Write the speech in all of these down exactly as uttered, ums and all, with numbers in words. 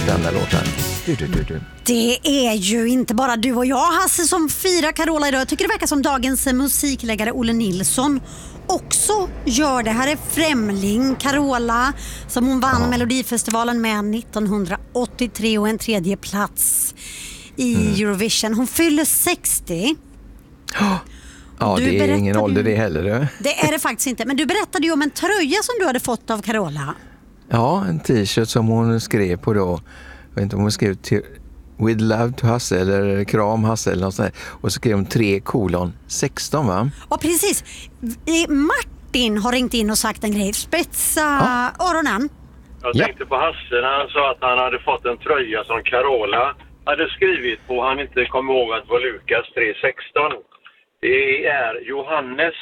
denna låten. Du, du, du, du. Det är ju inte bara du och jag, Hasse, som firar Carola idag. Jag tycker det verkar som dagens musikläggare Olle Nilsson också gör det. Här är Främling, Carola, som hon vann ja. Melodifestivalen med nittonhundraåttiotre och en tredje plats i mm. Eurovision. Hon fyller sextio. Oh. Ja, det är ingen ålder det heller. Det. det är det faktiskt inte. Men du berättade ju om en tröja som du hade fått av Carola. Ja, en t-shirt som hon skrev på då. Jag vet inte om hon skrev till With love to Hasse eller Kram Hasse eller något sånt där. Och så skrev hon tre kolon sexton, va? Ja, precis. Martin har ringt in och sagt en grej. Spetsa ja. öronen. Jag tänkte ja. på Hasse när han sa att han hade fått en tröja som Carola hade skrivit på. Han inte kom ihåg att det var Lukas tre sexton. Det är Johannes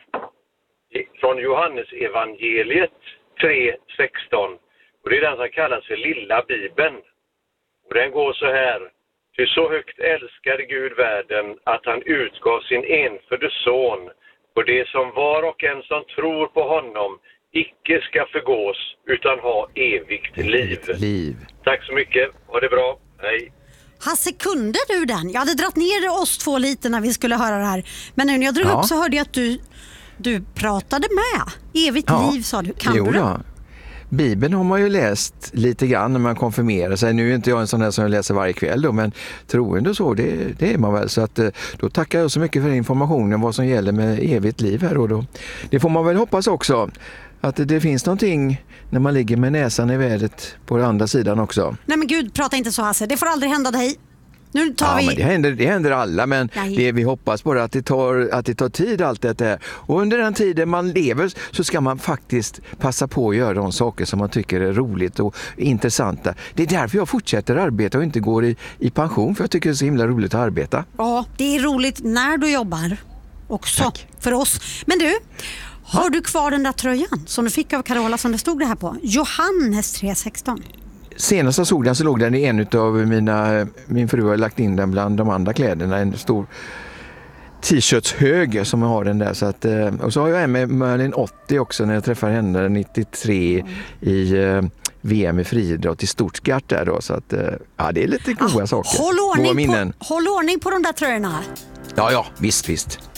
från Johannes evangeliet tre sexton. Och det är den som kallas för Lilla Bibeln. Och den går så här. Ty så högt älskade Gud världen att han utgav sin enfödde son. Och det som var och en som tror på honom icke ska förgås utan ha evigt liv. liv. Tack så mycket. Ha det bra. Hej. Hasse, kunde du den? Jag hade dratt ner oss två lite när vi skulle höra det här. Men nu när jag drog ja. upp så hörde jag att du, du pratade med. Evigt ja. liv, sa du. Kan jo, du då. Bibeln har man ju läst lite grann när man konfirmerar sig. Nu är inte jag en sån där som jag läser varje kväll då, men troende så, det, det är man väl. Så att, då tackar jag så mycket för informationen vad som gäller med evigt liv här. Och då. Det får man väl hoppas också. Att det, det finns någonting när man ligger med näsan i vädret på den andra sidan också. Nej men gud, prata inte så, Hasse. Det får aldrig hända dig. Nu tar ja, vi... men det händer, det händer alla, men det vi hoppas på är att det tar, att det tar tid allt det här. Och under den tiden man lever så ska man faktiskt passa på att göra de saker som man tycker är roligt och intressanta. Det är därför jag fortsätter arbeta och inte går i, i pension, för jag tycker det är så himla roligt att arbeta. Ja, det är roligt när du jobbar också. Tack. För oss. Men du... Har du kvar den där tröjan som du fick av Carola som det stod det här på? Johannes tre sexton. Senast jag såg den så låg den i en av mina, min fru har lagt in den bland de andra kläderna, en stor t-shirtshög som jag har den där. Så att, och så har jag en med Merlin åttio också när jag träffar henne nittiotre mm. i uh, V M i friidrott i Stuttgart där då. Så att, uh, ja, det är lite goda ah, saker. Håll ordning, på, håll ordning på de där tröjorna. Ja, ja, visst, visst.